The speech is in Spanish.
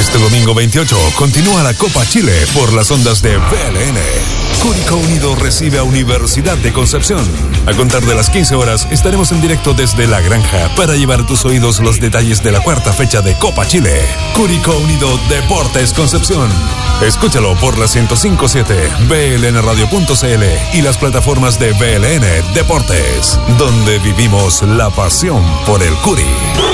Este domingo 28 continúa la Copa Chile por las ondas de VLN. Curicó Unido recibe a Universidad de Concepción. A contar de las 15 horas estaremos en directo desde La Granja para llevar a tus oídos los detalles de la cuarta fecha de Copa Chile. Curicó Unido Deportes Concepción. Escúchalo por la 105.7, blnradio.cl y las plataformas de VLN Deportes, donde vivimos la pasión por el Curi.